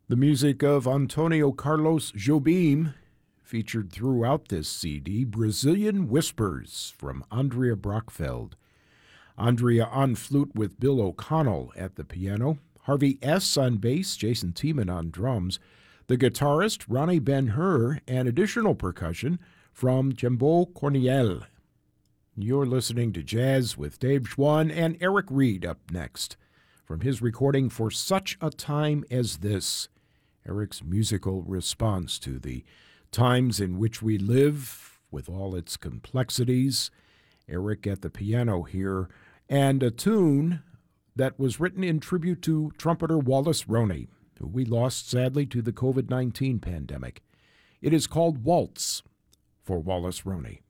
The music of Antonio Carlos Jobim, featured throughout this CD, Brazilian Whispers from Andrea Brockfeld. Andrea on flute with Bill O'Connell at the piano, Harvey S. on bass, Jason Tiemann on drums, the guitarist Ronnie Ben-Hur, and additional percussion from Jimbo Corniel. You're listening to Jazz with Dave Schwann and Eric Reed up next. From his recording For Such a Time as This, Eric's musical response to the times in which we live with all its complexities. Eric at the piano here, and a tune that was written in tribute to trumpeter Wallace Roney, who we lost sadly to the COVID-19 pandemic. It is called Waltz for Wallace Roney.